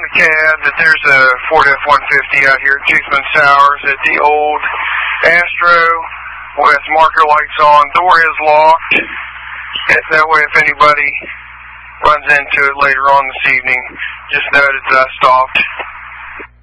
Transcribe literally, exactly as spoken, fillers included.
cab that there's a Ford F one fifty out here at Cheeseman Towers at the old Astro with marker lights on. Door is locked. That way if anybody runs into it later on this evening, just know that I stopped.